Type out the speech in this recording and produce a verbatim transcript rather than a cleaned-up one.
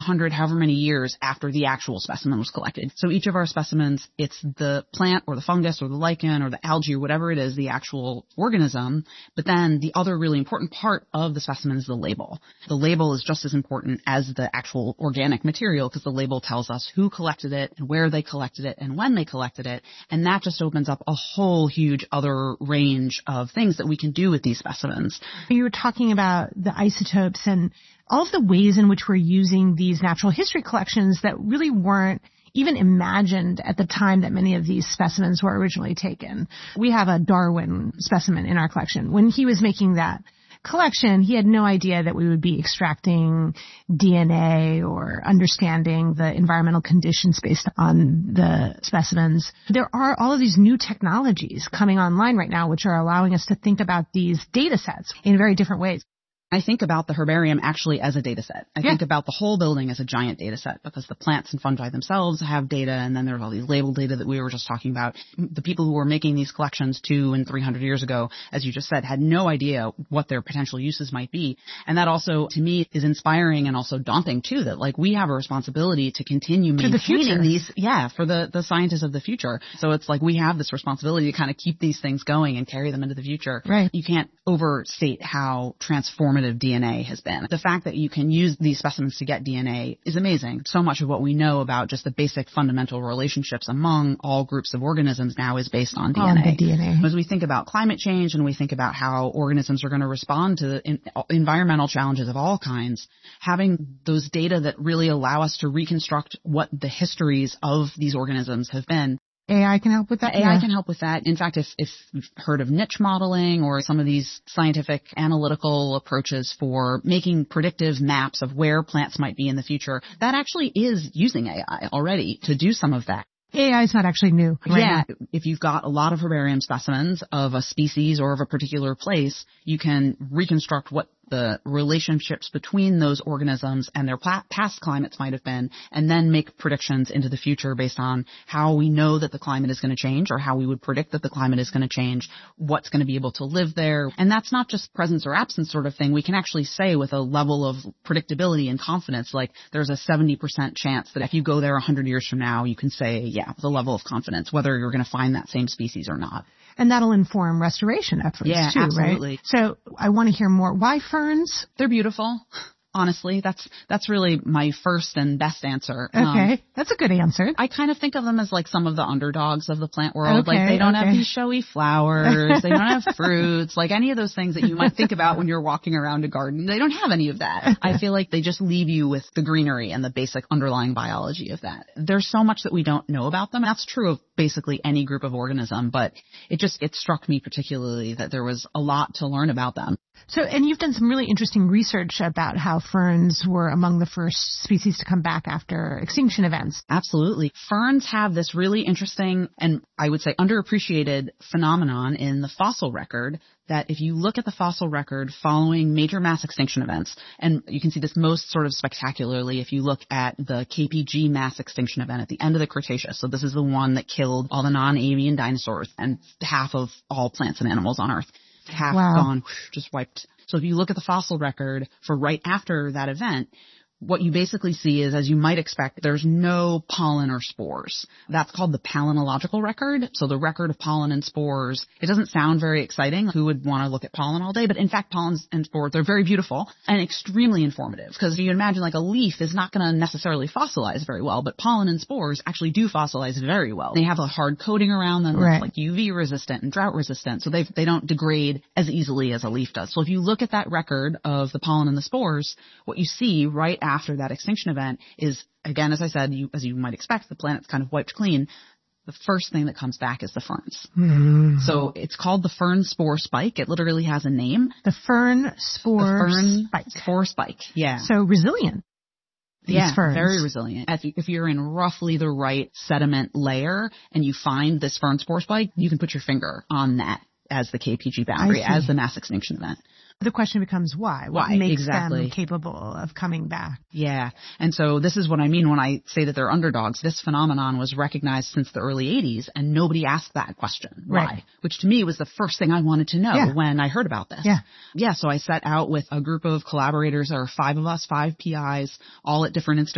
hundred, however many years after the actual specimen was collected. So each of our specimens, it's the plant or the fungus or the lichen or the algae or whatever it is, the actual organism. But then the other really important part of the specimen is the label. The label is just as important as the actual organic material because the label tells us who collected it and where they collected it and when they collected it. And that just opens up a whole huge other range of things that we can do with these specimens. You were talking about the isotopes and all of the ways in which we're using these natural history collections that really weren't even imagined at the time that many of these specimens were originally taken. We have a Darwin specimen in our collection. When he was making that collection, he had no idea that we would be extracting D N A or understanding the environmental conditions based on the specimens. There are all of these new technologies coming online right now which are allowing us to think about these data sets in very different ways. I think about the herbarium actually as a data set. I yeah. think about the whole building as a giant data set because the plants and fungi themselves have data, and then there's all these labeled data that we were just talking about. The people who were making these collections two and three hundred years ago, as you just said, had no idea what their potential uses might be. And that also, to me, is inspiring and also daunting too, that like we have a responsibility to continue maintaining the these, yeah, for the, the scientists of the future. So it's like we have this responsibility to kind of keep these things going and carry them into the future. Right. You can't overstate how transformative D N A has been. The fact that you can use these specimens to get D N A is amazing. So much of what we know about just the basic fundamental relationships among all groups of organisms now is based on D N A. On the D N A. As we think about climate change and we think about how organisms are going to respond to in, environmental challenges of all kinds, having those data that really allow us to reconstruct what the histories of these organisms have been. A I can help with that? A I yeah. can help with that. In fact, if, if you've heard of niche modeling or some of these scientific analytical approaches for making predictive maps of where plants might be in the future, that actually is using A I already to do some of that. A I is not actually new. Right yeah. Now. If you've got a lot of herbarium specimens of a species or of a particular place, you can reconstruct what the relationships between those organisms and their past climates might have been, and then make predictions into the future based on how we know that the climate is going to change or how we would predict that the climate is going to change, what's going to be able to live there. And that's not just presence or absence sort of thing. We can actually say with a level of predictability and confidence, like there's a seventy percent chance that if you go there one hundred years from now, you can say, yeah, with a level of confidence, whether you're going to find that same species or not. And that'll inform restoration efforts yeah, too, absolutely. Right? So I want to hear more. Why ferns? They're beautiful. Honestly, that's that's really my first and best answer. Okay, um, that's a good answer. I kind of think of them as like some of the underdogs of the plant world. Okay, like they don't okay. have these showy flowers, they don't have fruits, like any of those things that you might think about when you're walking around a garden. They don't have any of that. I feel like they just leave you with the greenery and the basic underlying biology of that. There's so much that we don't know about them. That's true of basically any group of organism, but it just it struck me particularly that there was a lot to learn about them. So, and you've done some really interesting research about how ferns were among the first species to come back after extinction events. Absolutely. Ferns have this really interesting and I would say underappreciated phenomenon in the fossil record that if you look at the fossil record following major mass extinction events, and you can see this most sort of spectacularly if you look at the K P G mass extinction event at the end of the Cretaceous. So this is the one that killed all the non-avian dinosaurs and half of all plants and animals on Earth. Half wow. gone, just wiped. So if you look at the fossil record for right after that event, what you basically see is, as you might expect, there's no pollen or spores. That's called the palynological record. So the record of pollen and spores. It doesn't sound very exciting. Who would want to look at pollen all day? But in fact, pollen and spores, they're very beautiful and extremely informative. Because you imagine like a leaf is not going to necessarily fossilize very well, but pollen and spores actually do fossilize very well. They have a hard coating around them right. that's like U V resistant and drought resistant. So they they don't degrade as easily as a leaf does. So if you look at that record of the pollen and the spores, what you see right after after that extinction event is, again, as I said, you, as you might expect, the planet's kind of wiped clean. The first thing that comes back is the ferns. Mm. So it's called the fern spore spike. It literally has a name. The fern spore the fern spike. Spore spike, yeah. So resilient. These yeah, ferns. very resilient. If, you, if you're in roughly the right sediment layer and you find this fern spore spike, you can put your finger on that as the K P G boundary, as the mass extinction event. The question becomes why? What why? makes exactly. them capable of coming back? Yeah. And so this is what I mean when I say that they're underdogs. This phenomenon was recognized since the early eighties, and nobody asked that question. Why? Right. Which to me was the first thing I wanted to know yeah. when I heard about this. Yeah. Yeah. So I set out with a group of collaborators. There are five of us, five P Is, all at different institutions.